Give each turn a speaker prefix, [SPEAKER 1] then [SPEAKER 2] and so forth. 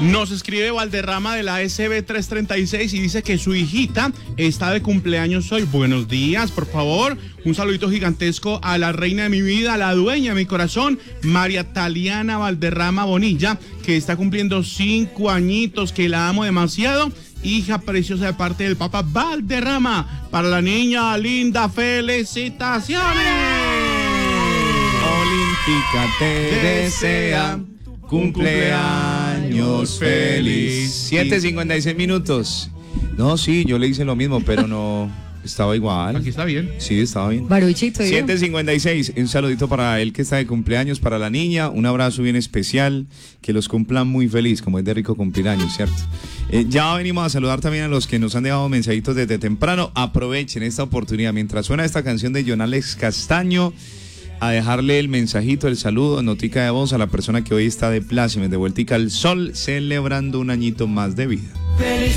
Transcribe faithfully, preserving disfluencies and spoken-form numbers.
[SPEAKER 1] Nos escribe Valderrama de la S B trescientos treinta y seis y dice que su hijita está de cumpleaños hoy. Buenos días, por favor. Un saludito gigantesco a la reina de mi vida, a la dueña de mi corazón, María Taliana Valderrama Bonilla, que está cumpliendo cinco añitos, que la amo demasiado. Hija preciosa de parte del Papa Valderrama. Para la niña linda, felicitaciones.
[SPEAKER 2] Olímpica te desea cumpleaños feliz. siete cincuenta y seis minutos. No, sí, yo le hice lo mismo, pero no estaba igual.
[SPEAKER 1] Aquí está bien.
[SPEAKER 2] Sí, estaba bien.
[SPEAKER 3] Baruchito.
[SPEAKER 2] siete cincuenta y seis. Un saludito para él que está de cumpleaños, para la niña. Un abrazo bien especial. Que los cumplan muy feliz, como es de rico cumplir años, ¿cierto? Eh, ya venimos a saludar también a los que nos han dejado mensajitos desde temprano. Aprovechen esta oportunidad mientras suena esta canción de John Alex Castaño, a dejarle el mensajito, el saludo, notica de voz a la persona que hoy está de plácemes, de vueltica al sol, celebrando un añito más de vida.